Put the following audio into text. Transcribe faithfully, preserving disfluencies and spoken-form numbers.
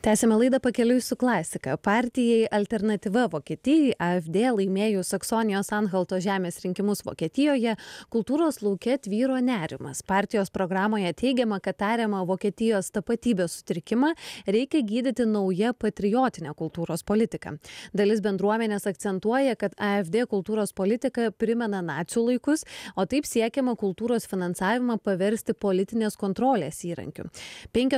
Tęsime laidą pakeliui su klasika. Partijai Alternatyva Vokietijai A F D laimėjus Saksonijos Anhalto žemės rinkimus Vokietijoje, kultūros lauke tvyro nerimas. Partijos programoje teigiama, kad tariamą Vokietijos tapatybės sutrikimą reikia gydyti nauja patriotinė kultūros politika. Dalis bendruomenės akcentuoja, kad A F D kultūros politika primena nacių laikus, o taip siekiama kultūros finansavimą paversti politinės kontrolės įrankiu. Penkios